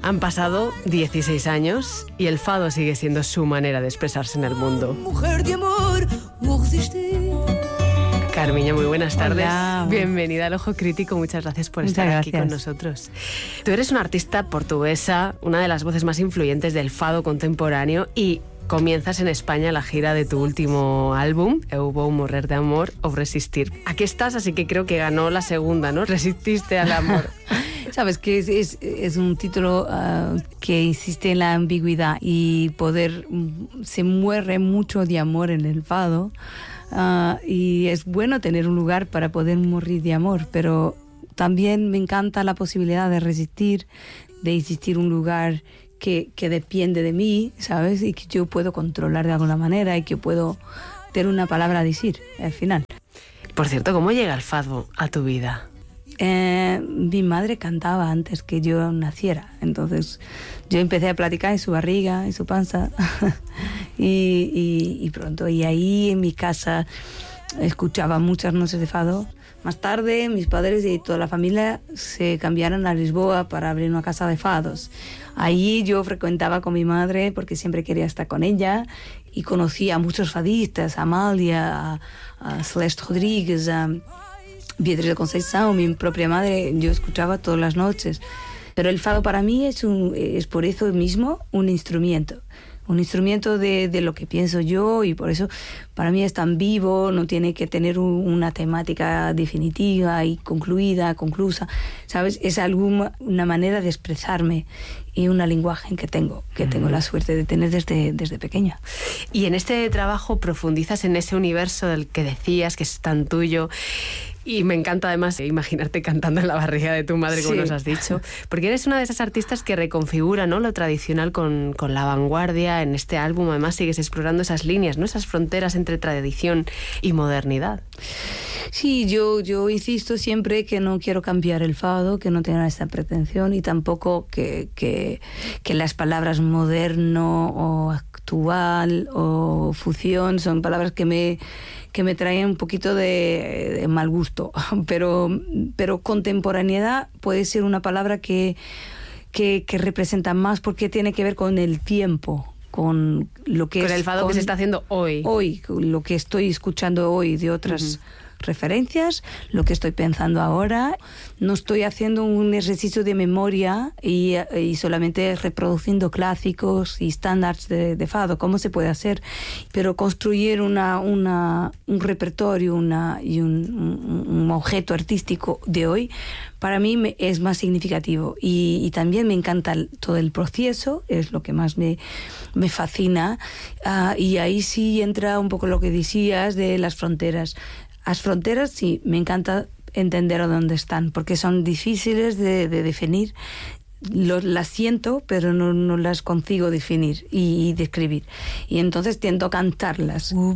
Han pasado 16 años y el fado sigue siendo su manera de expresarse en el mundo. Mujer de amor, no resistir. Carmiña, muy buenas tardes. Hola. Bienvenida al Ojo Crítico. Muchas gracias por estar aquí con nosotros. Tú eres una artista portuguesa, una de las voces más influyentes del fado contemporáneo y comienzas en España la gira de tu último álbum, Eu vou morrer de amor ou resistir. Aquí estás, así que creo que ganó la segunda, ¿no? Resististe al amor. Sabes que es un título que insiste en la ambigüedad y se muere mucho de amor en el fado. Y es bueno tener un lugar para poder morir de amor, pero también me encanta la posibilidad de resistir, de existir un lugar que depende de mí, ¿sabes? Y que yo puedo controlar de alguna manera y que puedo tener una palabra a decir al final. Por cierto, ¿cómo llega el fado a tu vida? Mi madre cantaba antes que yo naciera, entonces yo empecé a platicar en su barriga, en su panza y pronto, y ahí en mi casa escuchaba muchas noches de fado. Más tarde mis padres y toda la familia se cambiaron a Lisboa para abrir una casa de fados. Ahí yo frecuentaba con mi madre porque siempre quería estar con ella y conocí a muchos fadistas, a Amália, a Celeste Rodríguez, a Beatriz de Conceição, mi propia madre, yo escuchaba todas las noches. Pero el fado para mí es por eso mismo un instrumento de lo que pienso yo, y por eso para mí es tan vivo, no tiene que tener una temática definitiva y conclusa, ¿sabes? Es una manera de expresarme y un lenguaje que tengo la suerte de tener desde pequeña. Y en este trabajo profundizas en ese universo del que decías que es tan tuyo. Y me encanta además imaginarte cantando en la barriga de tu madre, como Sí. nos has dicho, porque eres una de esas artistas que reconfigura, ¿no?, lo tradicional con la vanguardia. En este álbum además sigues explorando esas líneas, ¿no?, esas fronteras entre tradición y modernidad. Sí, yo insisto siempre que no quiero cambiar el fado, que no tenga esta pretensión, y tampoco que las palabras moderno o actual o fusión son palabras que me traen un poquito de mal gusto, pero contemporaneidad puede ser una palabra que representa más porque tiene que ver con el tiempo, con lo que con el fado que se está haciendo hoy. Hoy, lo que estoy escuchando hoy de otras referencias, lo que estoy pensando ahora. No estoy haciendo un ejercicio de memoria y solamente reproduciendo clásicos y estándares de fado, como se puede hacer, pero construir un repertorio y un objeto artístico de hoy, para mí es más significativo, y también me encanta todo el proceso, es lo que más me fascina, y ahí sí entra un poco lo que decías de las fronteras. Las fronteras sí, me encanta entender a dónde están, porque son difíciles de definir. Las siento, pero no las consigo definir y describir. Y entonces tiendo a cantarlas.